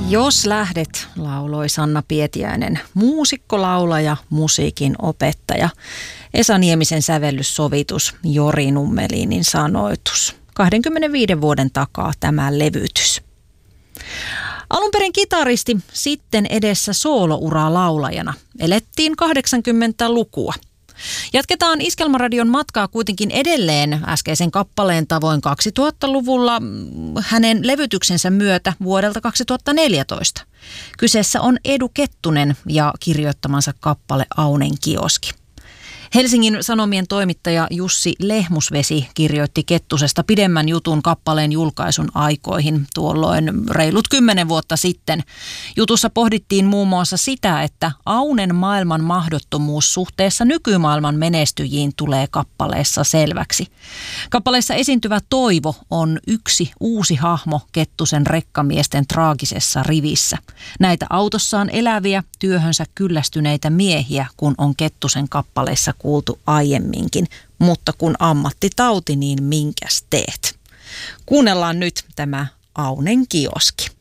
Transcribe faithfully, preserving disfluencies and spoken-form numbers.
Jos lähdet, lauloi Sanna Pietiäinen, muusikko, laulaja, musiikin opettaja. Esa Niemisen sävellyssovitus, Jori Nummelinin sanoitus. kaksikymmentäviisi vuoden takaa tämä levytys. Alun perin kitaristi, sitten edessä soolouraa laulajana. Elettiin kahdeksankymmentälukua. Jatketaan Iskelmäradion matkaa kuitenkin edelleen äskeisen kappaleen tavoin kaksituhattaluvulla hänen levytyksensä myötä vuodelta kaksituhattaneljätoista. Kyseessä on Edu Kettunen ja kirjoittamansa kappale Aunen kioski. Helsingin Sanomien toimittaja Jussi Lehmusvesi kirjoitti Kettusesta pidemmän jutun kappaleen julkaisun aikoihin tuolloin reilut kymmenen vuotta sitten. Jutussa pohdittiin muun muassa sitä, että Aunen maailman mahdottomuus suhteessa nykymaailman menestyjiin tulee kappaleessa selväksi. Kappaleessa esiintyvä Toivo on yksi uusi hahmo Kettusen rekkamiesten traagisessa rivissä. Näitä autossaan eläviä, työhönsä kyllästyneitä miehiä, kun on Kettusen kappaleessa kuultu aiemminkin, mutta kun ammattitauti, niin minkäs teet? Kuunnellaan nyt tämä Aunen kioski.